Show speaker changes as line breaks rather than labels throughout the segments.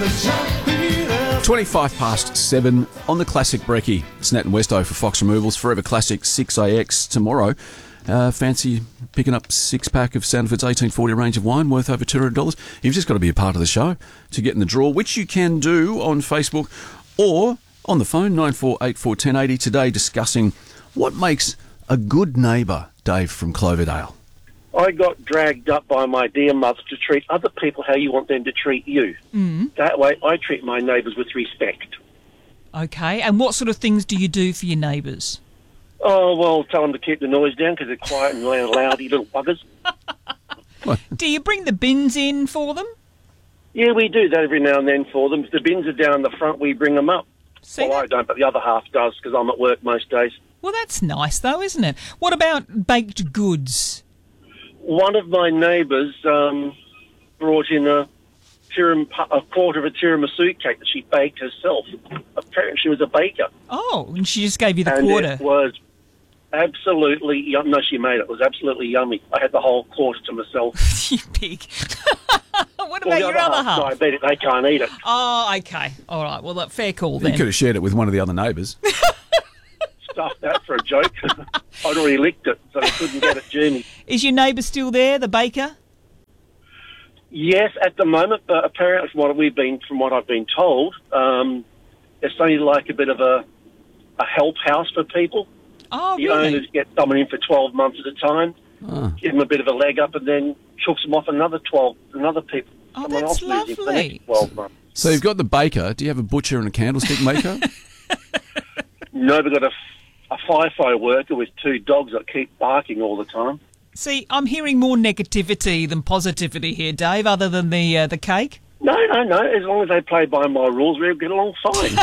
7:25 on the Classic Brekkie. It's Nat and Westo for Fox Removals. Forever Classic 6AX tomorrow. Fancy picking up 6-pack of Sanford's 1840 range of wine worth over $200? You've just got to be a part of the show to get in the draw, which you can do on Facebook or on the phone, 94841080. Today discussing what makes a good neighbour, Dave from Cloverdale.
I got dragged up by my dear mother to treat other people how you want them to treat you. That way I treat my neighbours with respect.
Okay, and what sort of things do you do for your neighbours?
Oh, well, tell them to keep the noise down because they're quiet and loudy little buggers.
Do you bring the bins in for them?
Yeah, we do that every now and then for them. If the bins are down the front, we bring them up. I don't, but the other half does because I'm at work most days.
Well, that's nice though, isn't it? What about baked goods?
One of my neighbours brought in a quarter of a tiramisu cake that she baked herself. Apparently she was a baker.
Oh, and she just gave you the quarter.
It was absolutely yummy. No, she made it. It was absolutely yummy. I had the whole quarter to myself.
You pig. What about your other half?
Diabetic, they can't eat it.
Oh, okay. All right. Well, fair call then.
You could have shared it with one of the other neighbours.
Stuffed that for a joke. I'd already licked it, so they couldn't get it, Jimmy.
Is your neighbour still there, the baker?
Yes, at the moment, but apparently from what I've been told, it's only like a bit of a help house for people.
Oh,
the
really?
owners get someone in for 12 months at a time, give them a bit of a leg up, and then chooks them off another people.
Oh, that's lovely.
For the next 12 months.
So you've got the baker. Do you have a butcher and a candlestick maker?
No, we've got a FIFO worker with 2 dogs that keep barking all the time.
See, I'm hearing more negativity than positivity here, Dave, other than the cake.
No. As long as they play by my rules, we'll get along fine.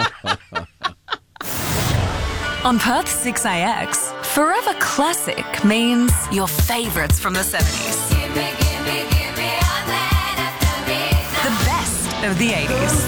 On Perth's 6AX, Forever Classic means your favourites from the 70s. The best of the 80s.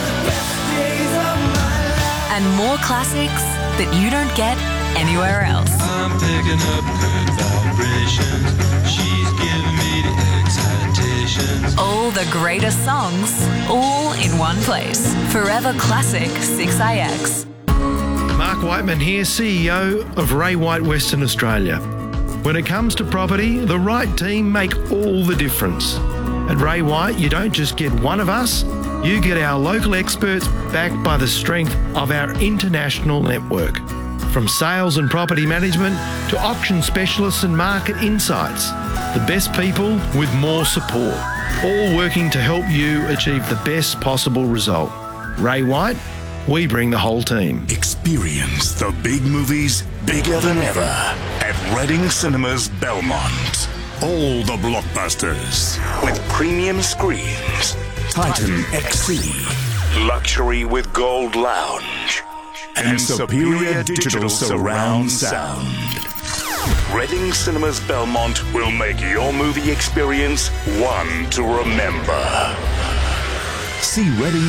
And more classics that you don't get anywhere else.
I'm picking up good vibrations. She's giving me the excitations.
All the greatest songs, all in one place. Forever Classic 6AX.
Mark Whiteman here, CEO of Ray White Western Australia. When it comes to property, the right team make all the difference. At Ray White, you don't just get one of us, you get our local experts backed by the strength of our international network. From sales and property management to auction specialists and market insights, the best people with more support, all working to help you achieve the best possible result. Ray White, we bring the whole team.
Experience the big movies bigger than ever at Reading Cinemas Belmont. All the blockbusters with premium screens. Titan XC, luxury with gold lounge, and superior digital surround sound. Reading Cinemas Belmont will make your movie experience one to remember. See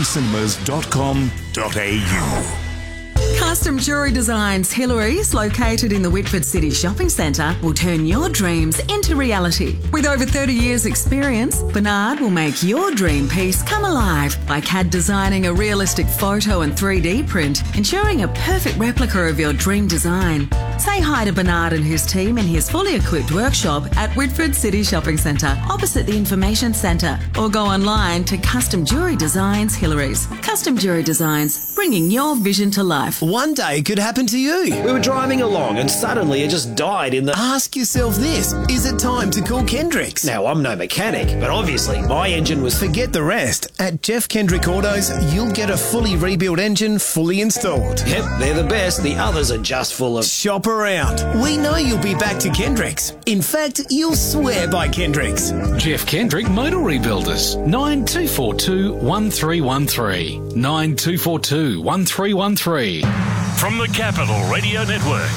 readingcinemas.com.au.
Custom Jewellery Designs Hillary's, located in the Whitford City Shopping Centre, will turn your dreams into reality. With over 30 years' experience, Bernard will make your dream piece come alive by CAD designing a realistic photo and 3D print, ensuring a perfect replica of your dream design. Say hi to Bernard and his team in his fully equipped workshop at Whitford City Shopping Centre, opposite the Information Centre, or go online to Custom Jewellery Designs Hillary's. Custom Jewellery Designs, bringing your vision to life.
One day could happen to you. We were driving along and suddenly it just died in the... Ask yourself this, is it time to call Kendricks? Now, I'm no mechanic, but obviously my engine was... Forget the rest. At Jeff Kendrick Autos, you'll get a fully rebuilt engine fully installed. Yep, they're the best. The others are just full of... Shop around. We know you'll be back to Kendricks. In fact, you'll swear by Kendricks.
Jeff Kendrick Motor Rebuilders. 9242 1313. 9242 1313.
From the Capital Radio Network,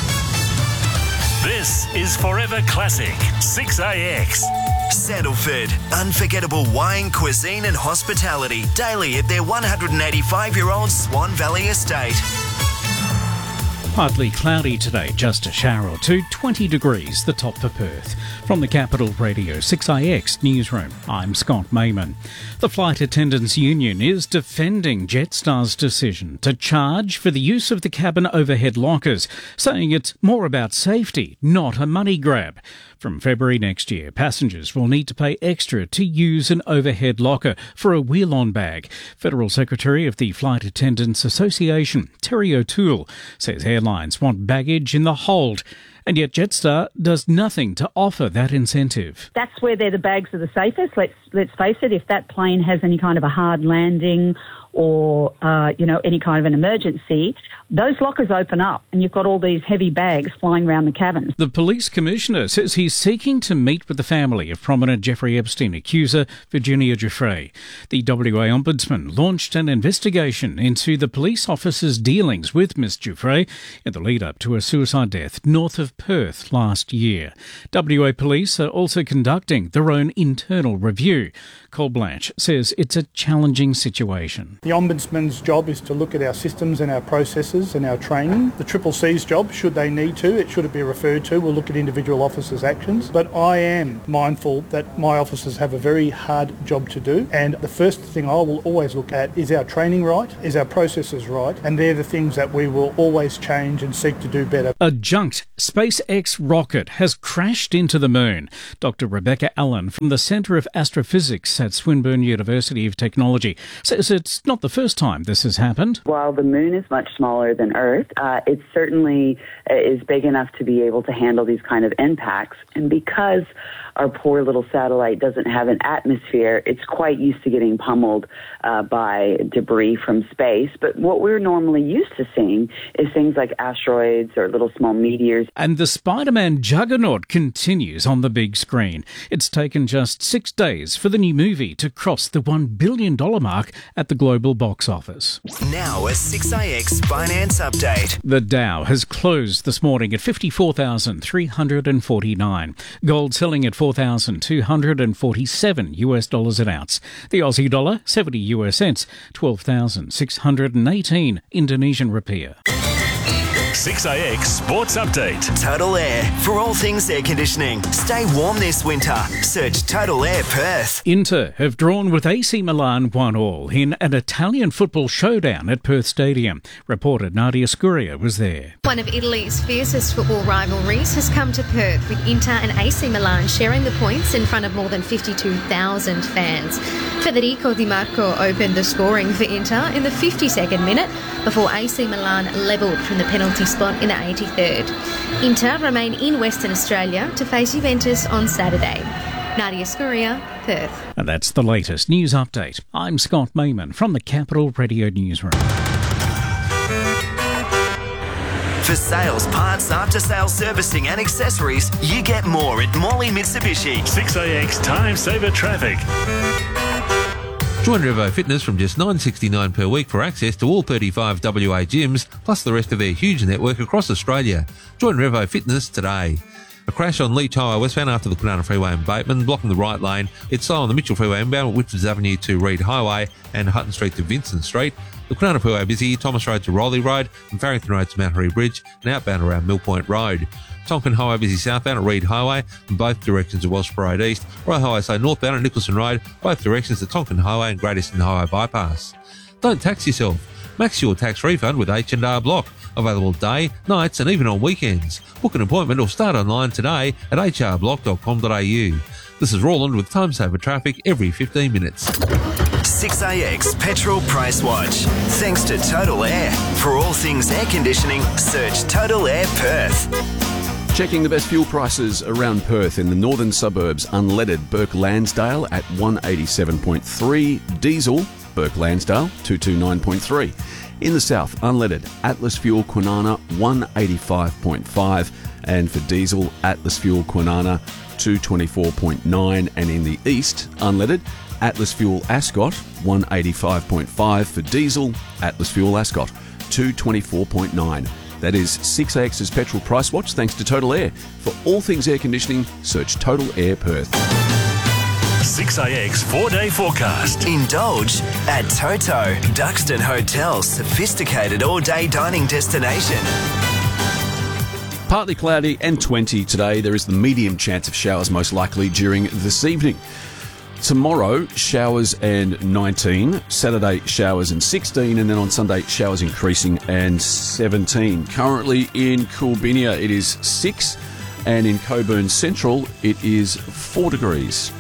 this is Forever Classic 6AX.
Sandalford, unforgettable wine, cuisine and hospitality daily at their 185-year-old Swan Valley estate.
Partly cloudy today, just a shower or two, 20 degrees, the top for Perth. From the Capital Radio 6IX Newsroom, I'm Scott Mayman. The Flight Attendants Union is defending Jetstar's decision to charge for the use of the cabin overhead lockers, saying it's more about safety, not a money grab. From February next year, passengers will need to pay extra to use an overhead locker for a wheel-on bag. Federal Secretary of the Flight Attendants Association, Terry O'Toole, says airlines want baggage in the hold, and yet Jetstar does nothing to offer that incentive.
That's where the bags are the safest. Let's face it, if that plane has any kind of a hard landing or, any kind of an emergency, those lockers open up and you've got all these heavy bags flying around the cabins.
The police commissioner says he's seeking to meet with the family of prominent Jeffrey Epstein accuser Virginia Giuffre. The WA Ombudsman launched an investigation into the police officer's dealings with Miss Giuffre in the lead-up to a suicide death north of Perth last year. WA police are also conducting their own internal review. Cole Blanche says it's a challenging situation.
The Ombudsman's job is to look at our systems and our processes and our training. The CCC's job, should they need to, should it be referred to, we'll look at individual officers' actions. But I am mindful that my officers have a very hard job to do, and the first thing I will always look at is our training right, is our processes right, and they're the things that we will always change and seek to do better.
A junked SpaceX rocket has crashed into the moon. Dr. Rebecca Allen from the Centre of Astrophysics at Swinburne University of Technology says it's not the first time this has happened.
While the moon is much smaller than Earth, it certainly is big enough to be able to handle these kind of impacts. And because our poor little satellite doesn't have an atmosphere, it's quite used to getting pummeled by debris from space. But what we're normally used to seeing is things like asteroids or little small meteors.
And the Spider-Man juggernaut continues on the big screen. It's taken just 6 days for the new movie to cross the $1 billion mark at the global box office.
Now a 6IX finance update.
The Dow has closed this morning at 54,349. Gold selling at $4,247 an ounce. The Aussie dollar, 70 US cents, 12,618 Indonesian rupiah.
6IX Sports Update.
Total Air. For all things air conditioning. Stay warm this winter. Search Total Air Perth.
Inter have drawn with AC Milan 1-1 in an Italian football showdown at Perth Stadium. Reporter Nadia Scuria was there.
One of Italy's fiercest football rivalries has come to Perth, with Inter and AC Milan sharing the points in front of more than 52,000 fans. Federico Di Marco opened the scoring for Inter in the 52nd minute before AC Milan levelled from the penalty spot in the 83rd. Inter remain in Western Australia to face Juventus on Saturday. Nadia Scuria, Perth.
And that's the latest news update. I'm Scott Mayman from the Capital Radio Newsroom.
For sales, parts, after-sales servicing and accessories, you get more at Morley Mitsubishi.
6IX Time Saver Traffic.
Join Revo Fitness from just $9.69 per week for access to all 35 WA gyms, plus the rest of their huge network across Australia. Join Revo Fitness today. A crash on Leach Highway westbound after the Kwinana Freeway in Bateman, blocking the right lane. It's slow on the Mitchell Freeway inbound at Whitfords Avenue to Reed Highway and Hutton Street to Vincent Street. The Kwinana Freeway busy, Thomas Road to Rowley Road and Farrington Road to Mount Harry Bridge and outbound around Mill Point Road. Tonkin Highway busy southbound at Reed Highway in both directions to Welsh Parade East. Royal Highway slow northbound at Nicholson Road, both directions to Tonkin Highway and Great Eastern Highway bypass. Don't tax yourself. Max your tax refund with H&R Block. Available day, nights and even on weekends. Book an appointment or start online today at hrblock.com.au. This is Roland with Time Saver Traffic every 15 minutes.
6IX Petrol Price Watch. Thanks to Total Air. For all things air conditioning, search Total Air Perth.
Checking the best fuel prices around Perth in the northern suburbs. Unleaded Burke Lansdale at 187.3. Diesel Burke Lansdale 229.3. In the south, unleaded Atlas Fuel Kwinana 185.5. And for diesel, Atlas Fuel Kwinana 224.9. And in the east, unleaded Atlas Fuel Ascot 185.5. For diesel, Atlas Fuel Ascot 224.9. That is 6AX's Petrol Price Watch, thanks to Total Air. For all things air conditioning, search Total Air Perth.
6AX 4-day forecast.
Indulge at Toto, Duxton Hotel's sophisticated all-day dining destination.
Partly cloudy and 20 today. There is the medium chance of showers most likely during this evening. Tomorrow, showers and 19. Saturday, showers and 16. And then on Sunday, showers increasing and 17. Currently in Coolbinia, it is 6. And in Coburn Central, it is 4 degrees.